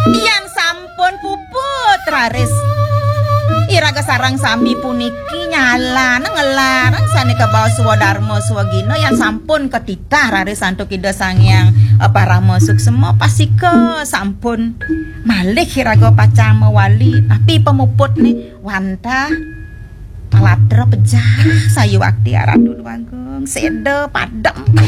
Yang sampun puput raris iraga sarang sami puniki nyala ngelarang sanika bawa swadharma swagina yang sampun ketitah raris santuk ida sangyang parama suksema pasika sampun malih iraga pacama wali tapi pemuput nih wantah maladra pejah sayu wakti arah dulu anggung seda padem